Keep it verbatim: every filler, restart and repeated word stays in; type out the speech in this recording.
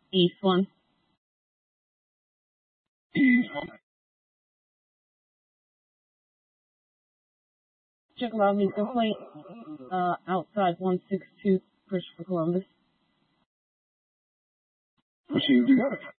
East one. East one. Check logging complaint, uh, outside one six two, Christopher Columbus. Received again.